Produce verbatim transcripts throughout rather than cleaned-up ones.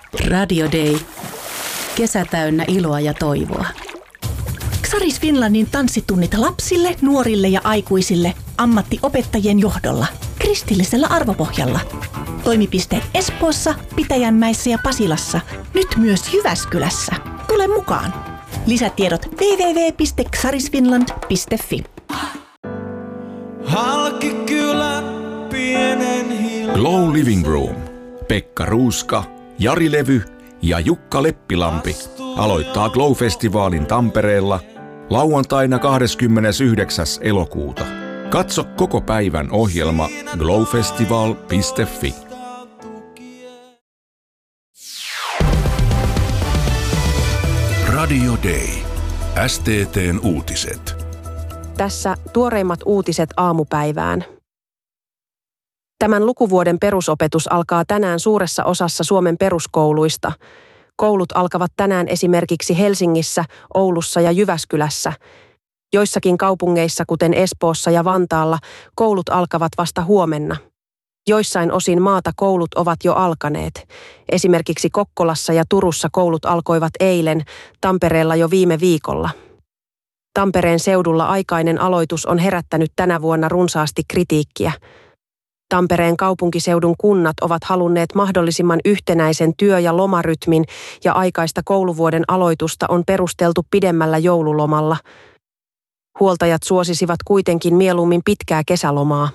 Radio Day. Kesä täynnä iloa ja toivoa. Xaris Finlandin tanssitunnit lapsille, nuorille ja aikuisille ammattiopettajien johdolla kristillisellä arvopohjalla. Toimipisteet Espoossa, Pitäjänmäessä ja Pasilassa. Nyt myös Jyväskylässä. Tule mukaan. Lisätiedot double-u double-u double-u piste xarisfinland piste fi. Halkikylä pienen hiljaa. Glow Living Room. Pekka Ruuska, Jari Levy ja Jukka Leppilampi aloittaa Glow-festivaalin Tampereella lauantaina kahdeskymmenesyhdeksäs elokuuta. Katso koko päivän ohjelma glow festival piste fi. Radio Day. S T T:n uutiset. Tässä tuoreimmat uutiset aamupäivään. Tämän lukuvuoden perusopetus alkaa tänään suuressa osassa Suomen peruskouluista. Koulut alkavat tänään esimerkiksi Helsingissä, Oulussa ja Jyväskylässä. Joissakin kaupungeissa, kuten Espoossa ja Vantaalla, koulut alkavat vasta huomenna. Joissain osin maata koulut ovat jo alkaneet. Esimerkiksi Kokkolassa ja Turussa koulut alkoivat eilen, Tampereella jo viime viikolla. Tampereen seudulla aikainen aloitus on herättänyt tänä vuonna runsaasti kritiikkiä. Tampereen kaupunkiseudun kunnat ovat halunneet mahdollisimman yhtenäisen työ- ja lomarytmin ja aikaista kouluvuoden aloitusta on perusteltu pidemmällä joululomalla. Huoltajat suosisivat kuitenkin mieluummin pitkää kesälomaa.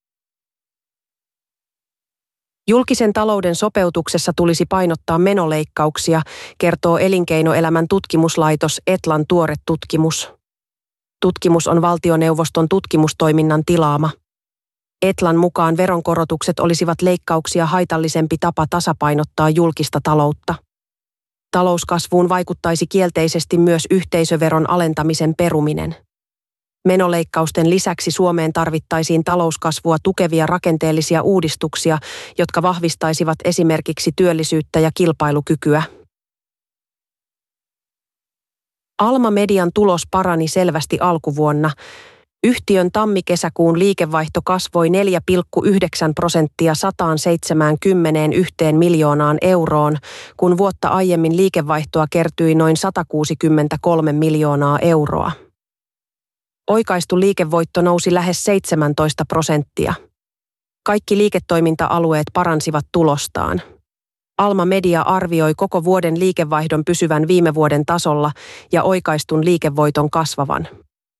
Julkisen talouden sopeutuksessa tulisi painottaa menoleikkauksia, kertoo Elinkeinoelämän tutkimuslaitos Etlan tuore tutkimus. Tutkimus on valtioneuvoston tutkimustoiminnan tilaama. Etlan mukaan veronkorotukset olisivat leikkauksia haitallisempi tapa tasapainottaa julkista taloutta. Talouskasvuun vaikuttaisi kielteisesti myös yhteisöveron alentamisen peruminen. Menoleikkausten lisäksi Suomeen tarvittaisiin talouskasvua tukevia rakenteellisia uudistuksia, jotka vahvistaisivat esimerkiksi työllisyyttä ja kilpailukykyä. Alma Median tulos parani selvästi alkuvuonna. Yhtiön tammi-kesäkuun liikevaihto kasvoi neljä pilkku yhdeksän prosenttia sataanseitsemäänkymmeneenyhteen miljoonaan euroon, kun vuotta aiemmin liikevaihtoa kertyi noin satakuusikymmentäkolme miljoonaa euroa. Oikaistu liikevoitto nousi lähes seitsemäntoista prosenttia. Kaikki liiketoiminta-alueet paransivat tulostaan. Alma Media arvioi koko vuoden liikevaihdon pysyvän viime vuoden tasolla ja oikaistun liikevoiton kasvavan.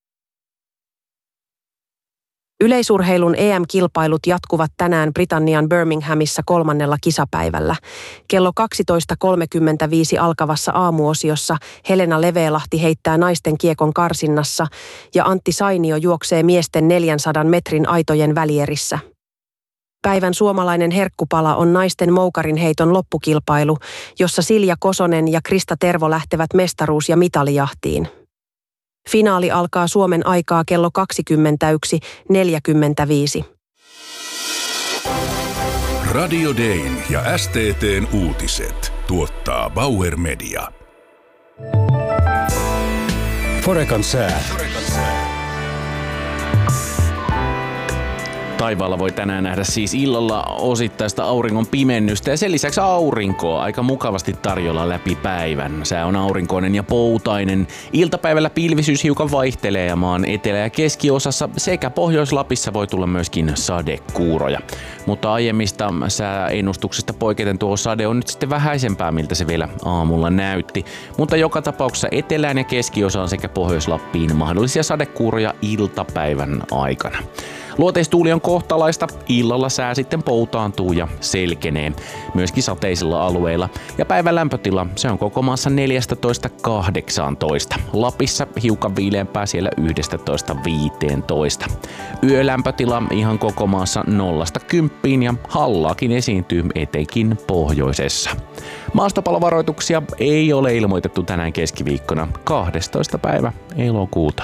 Yleisurheilun E M-kilpailut jatkuvat tänään Britannian Birminghamissa kolmannella kisapäivällä. Kello kaksitoista kolmekymmentäviisi alkavassa aamuosiossa Helena Leveelahti heittää naisten kiekon karsinnassa ja Antti Sainio juoksee miesten neljänsadan metrin aitojen välierissä. Päivän suomalainen herkkupala on naisten moukarinheiton loppukilpailu, jossa Silja Kosonen ja Krista Tervo lähtevät mestaruus- ja mitalijahtiin. Finaali alkaa Suomen aikaa kello kaksikymmentäyksi neljäkymmentäviisi. Radio Dayn ja S T T:n uutiset tuottaa Bauer Media. Forecan sää. Taivaalla voi tänään nähdä siis illalla osittaista auringon pimennystä ja sen lisäksi aurinkoa aika mukavasti tarjolla läpi päivän. Sää on aurinkoinen ja poutainen. Iltapäivällä pilvisyys hiukan vaihtelee ja maan etelä- ja keskiosassa sekä Pohjois-Lapissa voi tulla myöskin sadekuuroja. Mutta aiemmista sääennustuksista poiketen tuo sade on nyt sitten vähäisempää, miltä se vielä aamulla näytti. Mutta joka tapauksessa etelään ja keskiosaan sekä Pohjois-Lappiin mahdollisia sadekuuroja iltapäivän aikana. Luoteistuuli on kohtalaista, illalla sää sitten poutaantuu ja selkenee, myöskin sateisilla alueilla. Ja päivän lämpötila, se on koko maassa neljätoista kahdeksantoista. Lapissa hiukan viileämpää siellä yksitoista viisitoista. Yölämpötila ihan koko maassa nollasta kymppiin ja hallaakin esiintyy etenkin pohjoisessa. Maastopalovaroituksia ei ole ilmoitettu tänään keskiviikkona kahdestoista päivä elokuuta.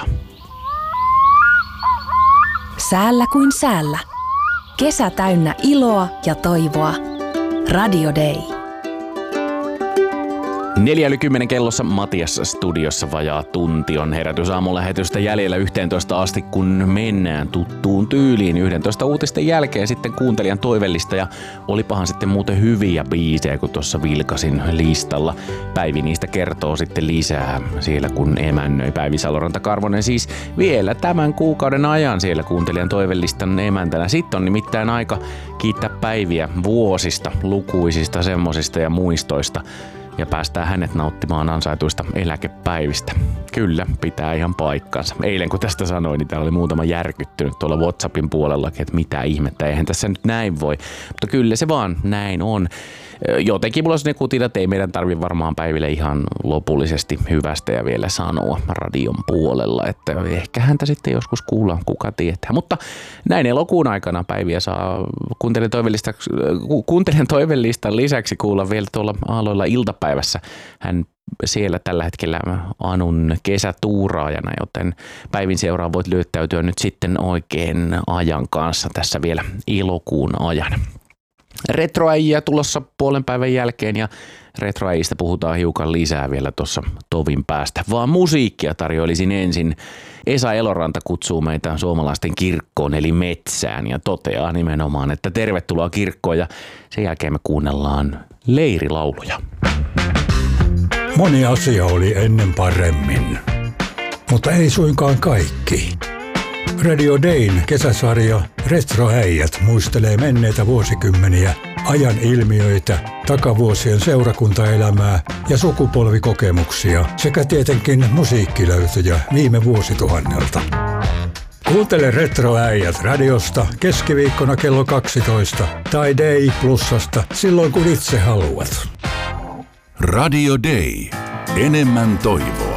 Säällä kuin säällä. Kesä täynnä iloa ja toivoa. Radio Day. Neljä yli kymmenen kellossa Matias studiossa vajaa tunti on herätysaamulähetystä jäljellä yhteentoista asti, kun mennään tuttuun tyyliin. yksitoista uutisten jälkeen sitten kuuntelijan toivellista ja olipahan sitten muuten hyviä biisejä, kun tuossa vilkasin listalla. Päivi niistä kertoo sitten lisää siellä, kun emännöi Päivi Saloranta Karvonen siis vielä tämän kuukauden ajan siellä kuuntelijan toivellistan emäntänä. Sitten on nimittäin aika kiittää Päiviä vuosista, lukuisista semmosista ja muistoista. Ja päästään hänet nauttimaan ansaituista eläkepäivistä. Kyllä, pitää ihan paikkansa. Eilen kun tästä sanoin, niin täällä oli muutama järkyttynyt tuolla WhatsAppin puolellakin, että mitä ihmettä, eihän tässä nyt näin voi. Mutta kyllä se vaan näin on. Jotenkin mulla on sellainen kutina, että ei meidän tarvitse varmaan Päiville ihan lopullisesti hyvästä ja vielä sanoa radion puolella, että ehkä häntä sitten joskus kuullaan, kuka tietää. Mutta näin elokuun aikana Päiviä saa kuuntelen toivellista, kuuntelen toivellistan lisäksi kuulla vielä tuolla aloilla iltapäivässä. Hän siellä tällä hetkellä Anun kesätuuraajana, joten Päivin seuraan voit löytäytyä nyt sitten oikein ajan kanssa tässä vielä elokuun ajan. Retroäjiä tulossa puolen päivän jälkeen ja retroäjistä puhutaan hiukan lisää vielä tuossa tovin päästä. Vaan musiikkia tarjoilisin ensin. Esa Eloranta kutsuu meitä suomalaisten kirkkoon eli metsään ja toteaa nimenomaan, että tervetuloa kirkkoon ja sen jälkeen me kuunnellaan leirilauluja. Moni asia oli ennen paremmin, mutta ei suinkaan kaikki. Radio Dayn kesäsarja Retroäijät muistelee menneitä vuosikymmeniä, ajan ilmiöitä, takavuosien seurakuntaelämää ja sukupolvikokemuksia sekä tietenkin musiikkilöytöjä viime vuosituhannelta. Kuuntele Retroäijät radiosta keskiviikkona kello kaksitoista tai Day Plusasta silloin kun itse haluat. Radio Day. Enemmän toivoa.